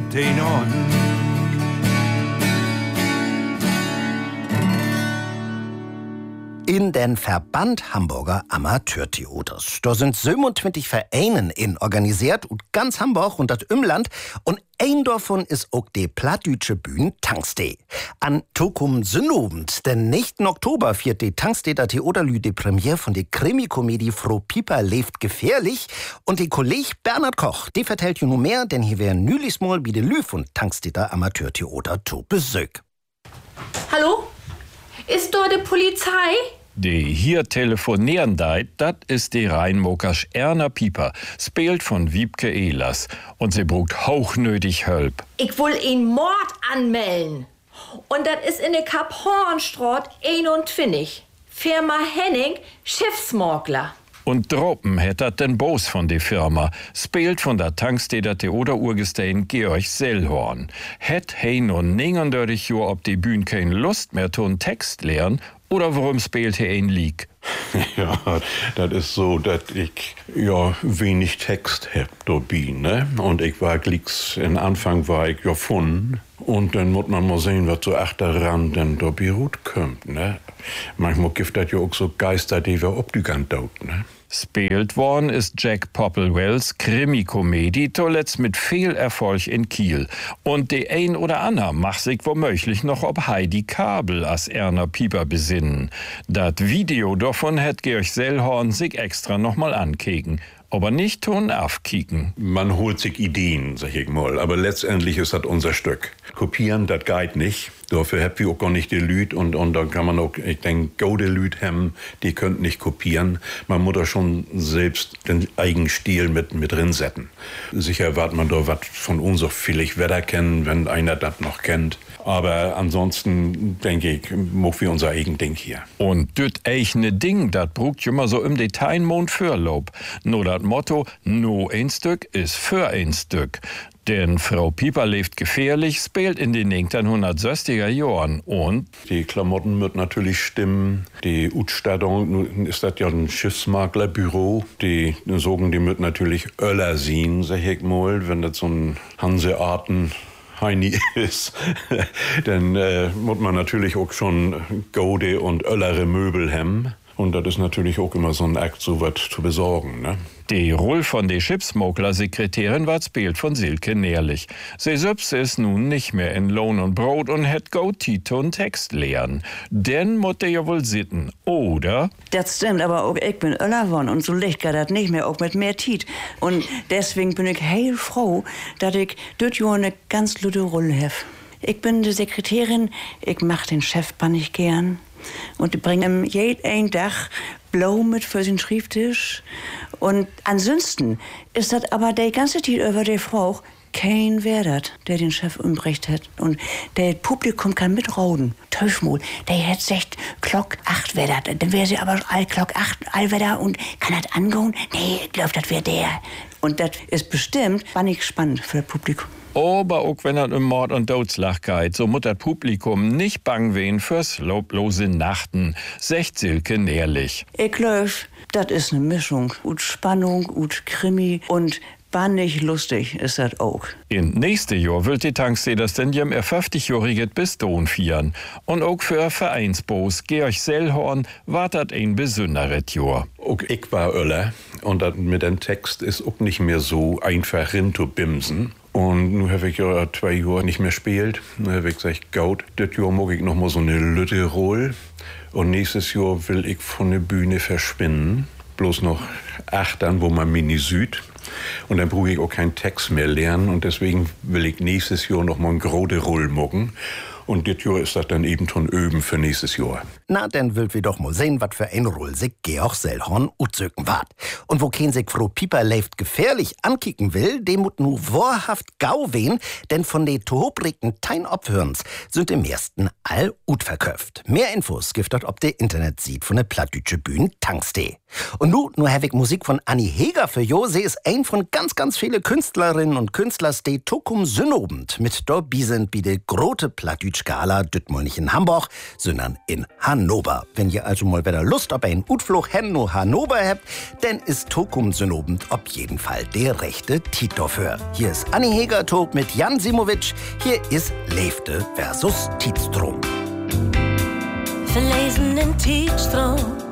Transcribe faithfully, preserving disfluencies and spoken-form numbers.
den Orden. In den Verband Hamburger Amateurtheaters. Da sind siebenundzwanzig Vereine in organisiert und ganz Hamburg und das Umland. Und ein davon ist auch die plattdütsche Bühne Tankstee. An Tokum Sünnobend, den nächsten Oktober, viert die Tanksteeder Theaterlü die Premiere von der Krimi-Komödie Frau Pieper lebt gefährlich. Und die Kollege Bernhard Koch, die vertellt ju nur mehr, denn hier wären nülich mal wie de Lü von Tanksteeder Amateurtheater zu Besuch. Hallo? Ist dort die Polizei? Die hier telefonieren deit, dat ist die Rheinmokersch Erna Pieper, spielt von Wiebke Ehlers. Und sie brugt hochnötig Hölp. Ich will ihn Mord anmelden. Und das ist in der Kap-Hornstraat einundzwanzig. Firma Henning, Schiffsmorgler. Und droppen hättet den Boss von der Firma, spielt von der Tanksteder Theater-Urgestein Georg Sellhorn. Hätt he nun neununddreißig Jahr ob die Bühne kein Lust mehr tun Text lernen, oder warum spielt he ein Lied? Ja, das ist so, dass ich ja wenig Text hab dabei, ne? Und ich war glicks, in Anfang war ich ja gefunden. Und dann muss man mal sehen, was so achteran denn dabei gut kommt, ne? Manchmal gibt das ja auch so Geister, die wir obdügern dort, ne? Spielt worden ist Jack Popplewells Krimi-Komödie, zuletzt mit viel Erfolg in Kiel. Und die ein oder andere macht sich womöglich noch ob Heidi Kabel als Erna Pieper besinnen. Das Video davon hat Georg Sellhorn sich extra noch mal ankeken. Aber nicht tun aufkicken. Man holt sich Ideen, sag ich mal, aber letztendlich ist das unser Stück. Kopieren, das geht nicht. Dafür habt ihr auch gar nicht die Lüd und, und dann kann man auch, ich denke, gute Lüd haben, die könnt nicht kopieren. Man muss da schon selbst den eigenen Stil mit, mit drin setzen. Sicher wird man da was von uns auch vielleicht wieder kennen, wenn einer das noch kennt. Aber ansonsten, denke ich, machen wir unser eigen Ding hier. Und das eigene Ding, das brugt immer so im Detail Mond Fürlob. Nur das Motto, no ein Stück ist für ein Stück. Denn Frau Pieper lebt gefährlich, spielt in den neunzehnhundertsechziger Jahren und die Klamotten müssen natürlich stimmen. Die Ausstattung, nun ist das ja ein Schiffsmaklerbüro. Die sagen, die müssen natürlich Öller sehen, sag ich mal, wenn das so ein Hansearten Heini ist, dann äh, muss man natürlich auch schon gode und öllere Möbel haben. Und das ist natürlich auch immer so ein Akt, so was zu besorgen, ne? Die Rolle von der Schiffsmogler-Sekretärin war spielt von Silke Nährlich. Sie selbst ist nun nicht mehr in Lohn und Brot und hat go Tito und Text lernen. Denn muss der ja wohl sitten, oder? Das stimmt, aber auch ich bin Öller geworden und so leicht geht das nicht mehr, auch mit mehr Tit. Und deswegen bin ich heil froh, dass ich dort ja eine ganz gute Rolle habe. Ich bin die Sekretärin, ich mach den Chef bannig gern. Und ich bringe ihm jeden Tag Blau mit für den Schreibtisch. Und ansonsten ist das aber der ganze Zeit über der Frau kein Werdert, der den Chef umbrecht hat. Und der Publikum kann mitrauden. Töschmol, der hätte sagt, Glock acht Werdert. Dann wäre sie aber all Glock acht Allwetter und kann das angehen? Nee, ich glaub, das wäre der. Und das ist bestimmt wahnsinnig spannend für das Publikum. Aber auch wenn es um Mord und Totschlag geht, so muss das Publikum nicht bang wehen fürs loblose Nachten, sagt Silke Nährlich. Ich glaub, das ist eine Mischung. Ut Spannung, ut Krimi und bannig lustig ist das auch. In nächste Jahr wird die Tanksteder denn jem er fünfzigjähriges Biston feiern. Und auch für Vereinsboss Georg Sellhorn war das ein besonderes Jahr. Auch ich war Öller und das mit dem Text ist auch nicht mehr so einfach rinzubimsen. Und nun habe ich ja zwei Jahre nicht mehr gespielt. Nun habe ich gesagt, gut, das Jahr mag ich noch mal so eine Lütte Roll. Und nächstes Jahr will ich von der Bühne verschwinden. Bloß noch achtern, wo man Mini Süd. Und dann brauche ich auch keinen Text mehr lernen. Und deswegen will ich nächstes Jahr noch mal eine große Roll mucken. Und das Jahr ist das dann eben schon üben für nächstes Jahr. Na, dann will wir doch mal sehen, was für ein Roll sich Georg Sellhorn utzöken wart. Und wo kein sich Frau Pieper lebt gefährlich ankicken will, dem mut nu wahrhaft gau wehen, denn von de tohobrigen Tein Opfhörns sind im ersten all ut verköft. Mehr Infos gibt dort ob de Internet sieht von der plattdütsche Bühne Tankstee. Und nu, nu hab ich Musik von Annie Heger für jo. Sie ist ein von ganz, ganz viele Künstlerinnen und Künstlers, die Tokum Sünnobend mit dabei sind, wie de grote plattdütsche Gala dütmol nicht in Hamburg, sondern in Hannover. Wenn ihr also mal wieder Lust auf einen Utflug hen no Hannover habt, dann ist Tokum Sönobend auf jeden Fall der rechte Tito für. Hier ist Anni Hegertog mit Jan Simowitsch. Hier ist Leefde versus Tietstrom. Verlesen in Tietstrom.